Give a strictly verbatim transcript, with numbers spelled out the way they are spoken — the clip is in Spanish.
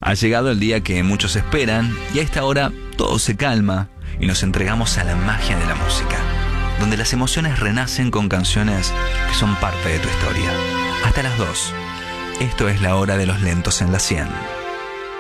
Ha llegado el día que muchos esperan y a esta hora todo se calma y nos entregamos a la magia de la música, donde las emociones renacen con canciones que son parte de tu historia. Hasta las dos. Esto es La Hora de los Lentos en la cien.